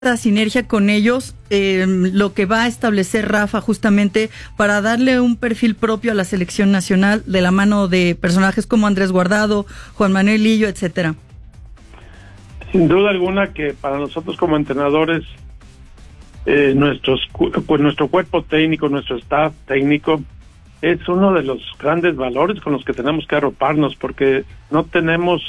esta sinergia con ellos, lo que va a establecer Rafa justamente para darle un perfil propio a la selección nacional de la mano de personajes como Andrés Guardado, Juan Manuel Lillo, etcétera? Sin duda alguna que para nosotros como entrenadores, nuestro cuerpo técnico, nuestro staff técnico, es uno de los grandes valores con los que tenemos que arroparnos, porque no tenemos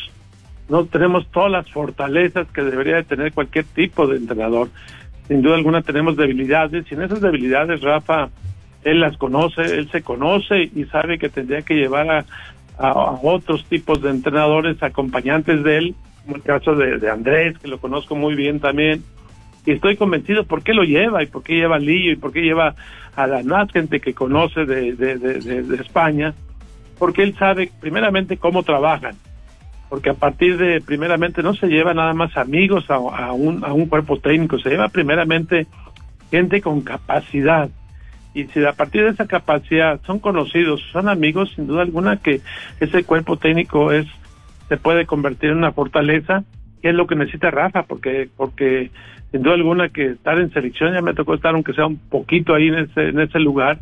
todas las fortalezas que debería de tener cualquier tipo de entrenador. Sin duda alguna tenemos debilidades, y en esas debilidades Rafa, él las conoce, él se conoce y sabe que tendría que llevar a otros tipos de entrenadores, acompañantes de él, como el caso de Andrés, que lo conozco muy bien también, y estoy convencido por qué lo lleva, y por qué lleva a Lillo, y por qué lleva a la más gente que conoce de España, porque él sabe primeramente cómo trabajan, porque a partir de, primeramente, no se lleva nada más amigos a un cuerpo técnico, se lleva primeramente gente con capacidad, y si a partir de esa capacidad son conocidos, son amigos, sin duda alguna que ese cuerpo técnico se puede convertir en una fortaleza, que es lo que necesita Rafa, porque sin duda alguna que estar en selección, ya me tocó estar aunque sea un poquito ahí en ese lugar,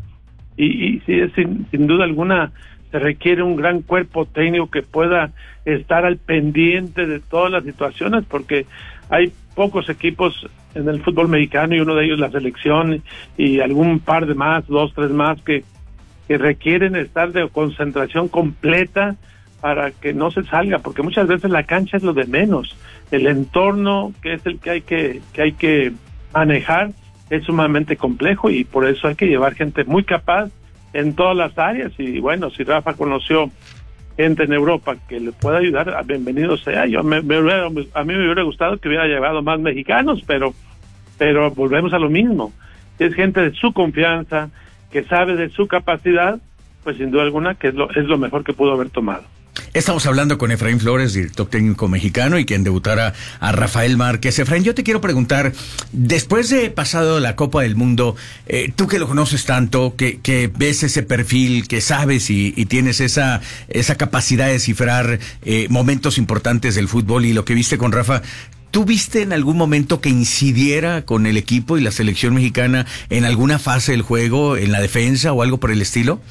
y sí, sin duda alguna se requiere un gran cuerpo técnico que pueda estar al pendiente de todas las situaciones, porque hay pocos equipos en el fútbol mexicano, y uno de ellos la selección, y algún par de más, 2, 3 más, que requieren estar de concentración completa para que no se salga, porque muchas veces la cancha es lo de menos, el entorno, que es el que hay que manejar, es sumamente complejo, y por eso hay que llevar gente muy capaz en todas las áreas. Y bueno, si Rafa conoció gente en Europa que le pueda ayudar, bienvenido sea. A mí me hubiera gustado que hubiera llevado más mexicanos, pero volvemos a lo mismo, es gente de su confianza, que sabe de su capacidad, pues sin duda alguna que es lo mejor que pudo haber tomado. Estamos hablando con Efraín Flores, director técnico mexicano, y quien debutara a Rafael Márquez. Efraín, yo te quiero preguntar, después de pasado la Copa del Mundo, tú que lo conoces tanto, que ves ese perfil, que sabes y tienes esa capacidad de descifrar momentos importantes del fútbol, y lo que viste con Rafa, ¿tú viste en algún momento que incidiera con el equipo y la selección mexicana en alguna fase del juego, en la defensa o algo por el estilo?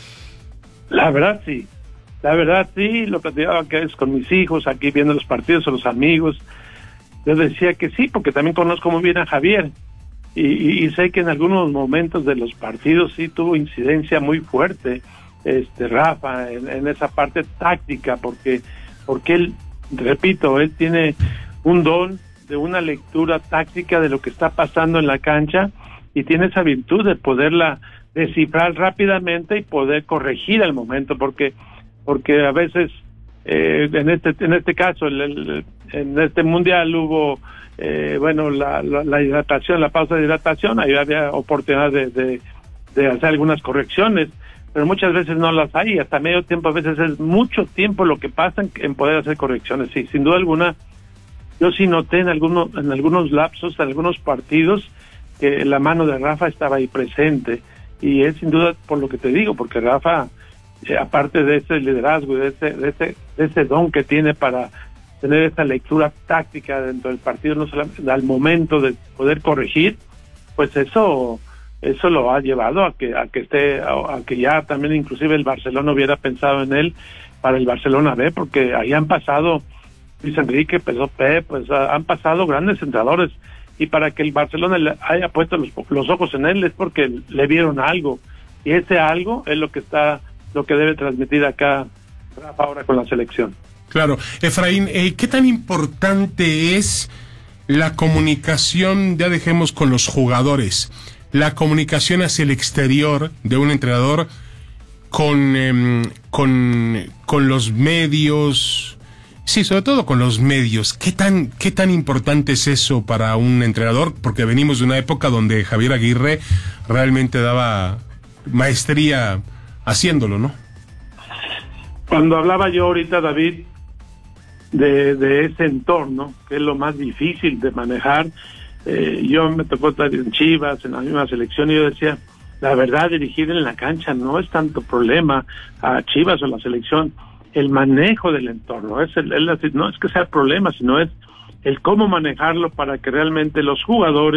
La verdad sí, lo platicaba que es con mis hijos, aquí viendo los partidos o los amigos. Yo decía que sí, porque también conozco muy bien a Javier, y sé que en algunos momentos de los partidos sí tuvo incidencia muy fuerte, Rafa, en esa parte táctica, porque él, repito, él tiene un don de una lectura táctica de lo que está pasando en la cancha, y tiene esa virtud de poderla descifrar rápidamente y poder corregir al momento, porque a veces en este caso en este mundial hubo la hidratación, la pausa de hidratación, ahí había oportunidad de hacer algunas correcciones, pero muchas veces no las hay, y hasta medio tiempo a veces es mucho tiempo lo que pasa en poder hacer correcciones. Sí, sin duda alguna, yo sí noté en algunos lapsos, en algunos partidos, que la mano de Rafa estaba ahí presente, y es sin duda por lo que te digo, porque Rafa, aparte de ese liderazgo y de ese don que tiene para tener esa lectura táctica dentro del partido, no solamente al momento de poder corregir, pues eso lo ha llevado a que ya también inclusive el Barcelona hubiera pensado en él para el Barcelona B, porque ahí han pasado Luis Enrique, Pep, pues han pasado grandes entrenadores, y para que el Barcelona le haya puesto los ojos en él es porque le vieron algo, y ese algo es lo que debe transmitir acá Rafa ahora con la selección. Claro. Efraín, ¿qué tan importante es la comunicación, ya dejemos con los jugadores, la comunicación hacia el exterior de un entrenador con los medios? Sí, sobre todo con los medios. ¿Qué tan importante es eso para un entrenador? Porque venimos de una época donde Javier Aguirre realmente daba maestría haciéndolo, ¿no? Cuando hablaba yo ahorita, David, de ese entorno, que es lo más difícil de manejar, yo me tocó estar en Chivas, en la misma selección, y yo decía, la verdad, dirigir en la cancha no es tanto problema a Chivas o a la selección, el manejo del entorno, no es que sea el problema, sino es el cómo manejarlo para que realmente los jugadores